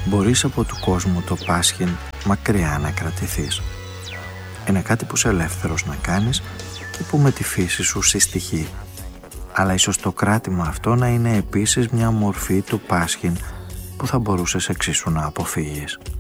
μπορείς από του κόσμου το πάσχην μακριά να κρατηθείς. Είναι κάτι που είσαι ελεύθερος να κάνεις και που με τη φύση σου συστοιχεί. Αλλά ίσως το κράτημα αυτό να είναι επίσης μια μορφή του πάσχην που θα μπορούσες εξίσου να αποφύγεις.